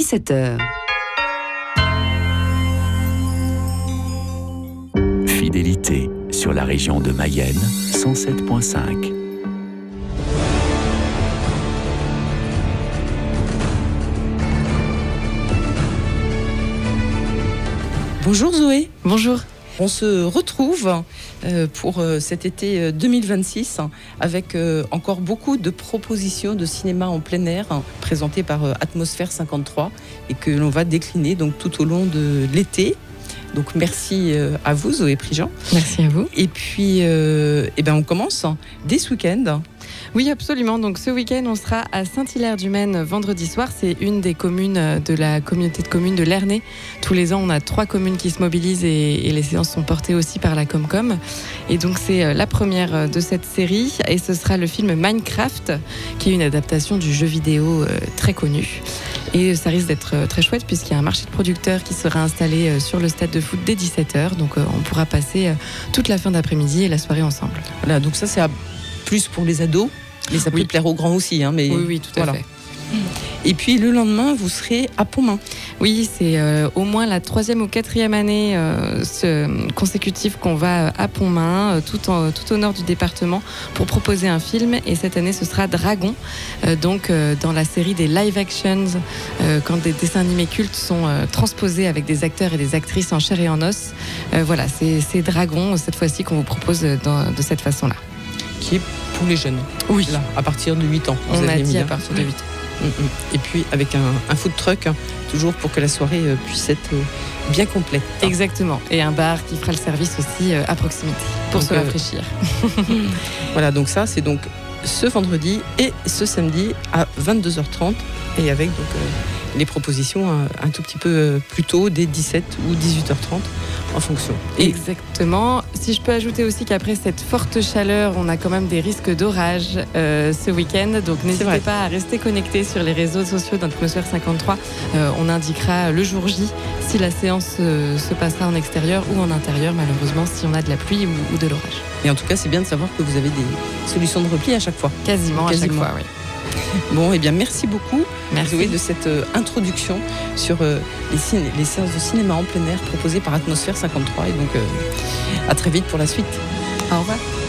17h. Fidélité sur la région de Mayenne, 107.5. Bonjour Zoé. Bonjour. On se retrouve pour cet été 2026 avec encore beaucoup de propositions de cinéma en plein air présentées par Atmosphère 53 et que l'on va décliner donc tout au long de l'été. Donc merci à vous Zoé Prigent. Merci à vous. Et puis on commence dès ce week-end. Oui, absolument. Donc ce week-end, on sera à Saint-Hilaire-du-Maine vendredi soir. C'est une des communes de la communauté de communes de l'Ernée. Tous les ans, on a 3 communes qui se mobilisent et les séances sont portées aussi par la Comcom. Et donc c'est la première de cette série et ce sera le film Minecraft, qui est une adaptation du jeu vidéo très connu. Et ça risque d'être très chouette puisqu'il y a un marché de producteurs qui sera installé sur le stade de foot dès 17h. Donc on pourra passer toute la fin d'après-midi et la soirée ensemble. Voilà, donc ça c'est plus pour les ados, mais ça peut plaire aux grands aussi. Mais oui, tout à fait. Et puis le lendemain, vous serez à Pontmain. Oui, c'est au moins la 3e ou 4e année consécutive qu'on va à Pontmain, tout au nord du département, pour proposer un film. Et cette année, ce sera Dragon, dans la série des live actions, quand des dessins animés cultes sont transposés avec des acteurs et des actrices en chair et en os. Voilà, c'est Dragon, cette fois-ci, qu'on vous propose de cette façon-là. Qui est pour les jeunes. Oui. Là, à partir de 8 ans. On a dit à partir de 8 ans. Et puis avec un food truck, toujours pour que la soirée puisse être bien complète. Exactement. Et un bar qui fera le service aussi à proximité pour se rafraîchir. Voilà, donc ça, c'est donc ce vendredi et ce samedi à 22h30 et avec donc les propositions un tout petit peu plus tôt, dès 17 ou 18h30 en fonction. Exactement. Si je peux ajouter aussi qu'après cette forte chaleur, on a quand même des risques d'orage ce week-end. Donc n'hésitez pas à rester connectés sur les réseaux sociaux d'Atmosphère 53. On indiquera le jour J si la séance se passera en extérieur ou en intérieur, malheureusement, si on a de la pluie ou de l'orage. Et en tout cas, c'est bien de savoir que vous avez des solutions de repli à chaque fois. Quasiment. À chaque fois, oui. Bon, bien merci beaucoup. Merci Zoé, de cette introduction sur les séances de cinéma en plein air proposées par Atmosphère 53. Et donc, à très vite pour la suite. Au revoir.